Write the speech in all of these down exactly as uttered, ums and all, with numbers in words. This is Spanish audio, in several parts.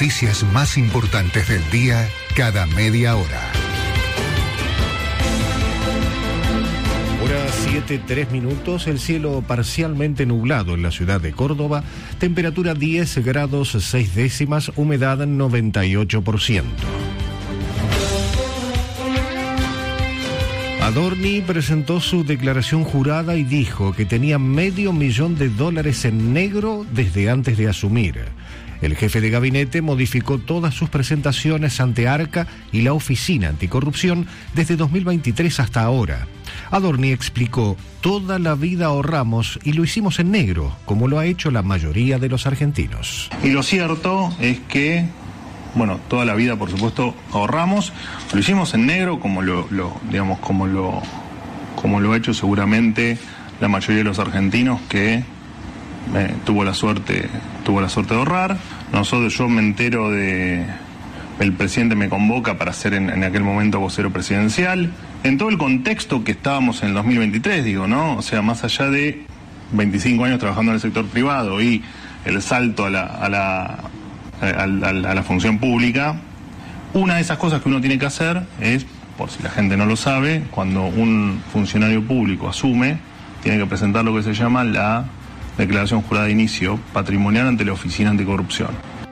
noticias más importantes del día cada media hora. Hora siete, tres minutos, el cielo parcialmente nublado en la ciudad de Córdoba, temperatura diez grados seis décimas, humedad noventa y ocho por ciento. Adorni presentó su declaración jurada y dijo que tenía medio millón de dólares en negro desde antes de asumir. El jefe de gabinete modificó todas sus presentaciones ante Arca y la Oficina Anticorrupción desde dos mil veintitrés hasta ahora. Adorni explicó: toda la vida ahorramos y lo hicimos en negro, como lo ha hecho la mayoría de los argentinos. Y lo cierto es que, bueno, toda la vida, por supuesto, ahorramos, lo hicimos en negro, como lo, lo digamos, como lo, como lo ha hecho seguramente la mayoría de los argentinos que eh, tuvo la suerte, tuvo la suerte de ahorrar. Nosotros, yo me entero de, el presidente me convoca para ser en, en aquel momento vocero presidencial, en todo el contexto que estábamos en el dos mil veintitrés, digo, ¿no? O sea, más allá de veinticinco años trabajando en el sector privado y el salto a la, a la A la, a la función pública, una de esas cosas que uno tiene que hacer es, por si la gente no lo sabe, cuando un funcionario público asume, tiene que presentar lo que se llama la declaración jurada de inicio patrimonial ante la Oficina Anticorrupción.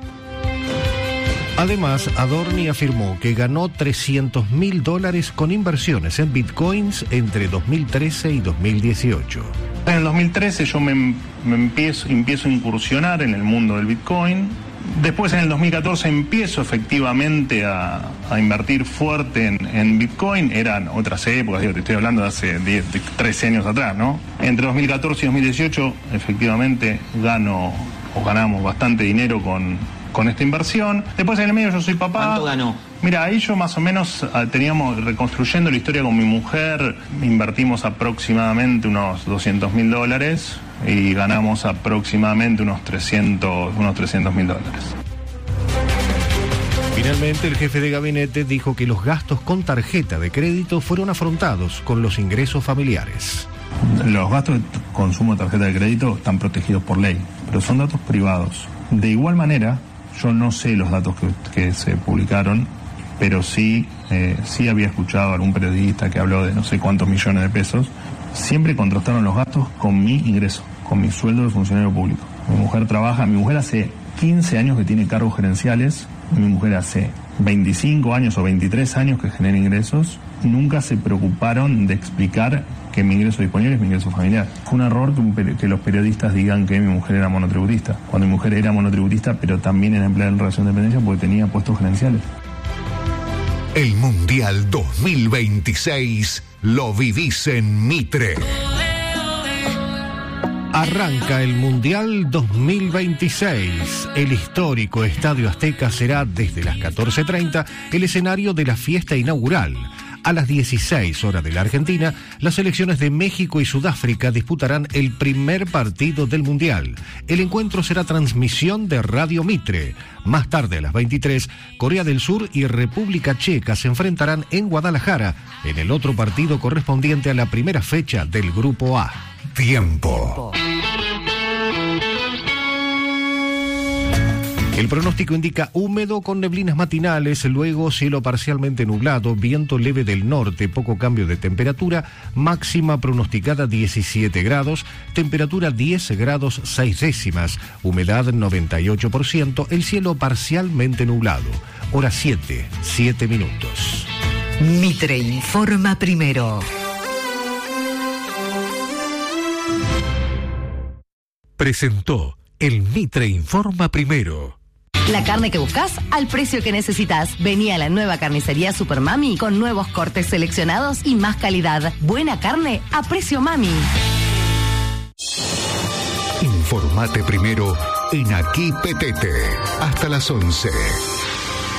Además, Adorni afirmó que ganó trescientos mil dólares con inversiones en bitcoins entre dos mil trece y dos mil dieciocho. En el dos mil trece yo me, me empiezo, empiezo a incursionar en el mundo del bitcoin. Después, en el dos mil catorce, empiezo efectivamente a, a invertir fuerte en, en Bitcoin. Eran otras épocas, digo, te estoy hablando de hace diez, trece años atrás, ¿no? Entre dos mil catorce y dos mil dieciocho, efectivamente, gano o ganamos bastante dinero con, con esta inversión. Después, en el medio, yo soy papá. ¿Cuánto ganó? Mira, ahí yo más o menos teníamos, reconstruyendo la historia con mi mujer, invertimos aproximadamente unos doscientos mil dólares y ganamos aproximadamente unos trescientos mil dólares. Finalmente, el jefe de gabinete dijo que los gastos con tarjeta de crédito fueron afrontados con los ingresos familiares. Los gastos de consumo de tarjeta de crédito están protegidos por ley, pero son datos privados. De igual manera, yo no sé los datos que, que se publicaron, pero sí, eh, sí había escuchado a algún periodista que habló de no sé cuántos millones de pesos. Siempre contrastaron los gastos con mi ingreso, con mi sueldo de funcionario público. Mi mujer trabaja, mi mujer hace quince años que tiene cargos gerenciales, mi mujer hace veinticinco años o veintitrés años que genera ingresos. Nunca se preocuparon de explicar que mi ingreso disponible es mi ingreso familiar. Fue un error que, un, que los periodistas digan que mi mujer era monotributista, cuando mi mujer era monotributista, pero también era empleada en relación de dependencia porque tenía puestos gerenciales. El Mundial dos mil veintiséis lo vivís en Mitre. Arranca el Mundial dos mil veintiséis. El histórico Estadio Azteca será desde las catorce treinta el escenario de la fiesta inaugural. A las dieciséis horas de la Argentina, las selecciones de México y Sudáfrica disputarán el primer partido del Mundial. El encuentro será transmisión de Radio Mitre. Más tarde, a las veintitrés, Corea del Sur y República Checa se enfrentarán en Guadalajara, en el otro partido correspondiente a la primera fecha del Grupo A. Tiempo. El pronóstico indica húmedo con neblinas matinales, luego cielo parcialmente nublado, viento leve del norte, poco cambio de temperatura, máxima pronosticada diecisiete grados, temperatura diez grados seis décimas, humedad noventa y ocho por ciento, el cielo parcialmente nublado. Hora siete, siete minutos. Mitre informa primero. Presentó el Mitre informa primero. La carne que buscas al precio que necesitas. Vení a la nueva carnicería Super Mami con nuevos cortes seleccionados y más calidad. Buena carne a precio Mami. Informate primero en Aquí Petete. Hasta las once.